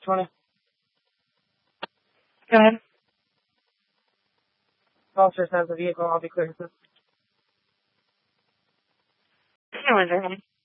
20. Go ahead. Officer says the vehicle. I'll be clear. Hello,